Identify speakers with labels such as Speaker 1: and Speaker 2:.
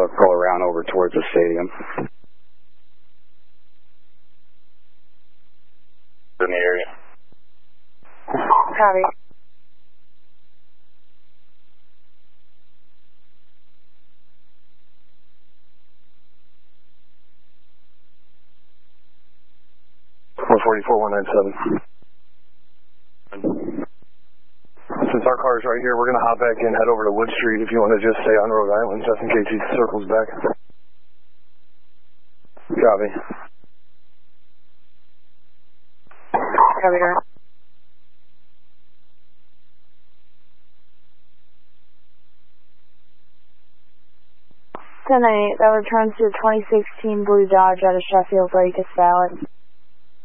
Speaker 1: circle around over towards the stadium. In the area.
Speaker 2: Copy.
Speaker 3: Since our car's right here, we're going to hop back in, head over to Wood Street if you want to just stay on Rhode Island, just in case he circles back. Copy.
Speaker 2: Copy, Darren. That returns to the 2016 Blue Dodge out of Sheffield Vegas Valley.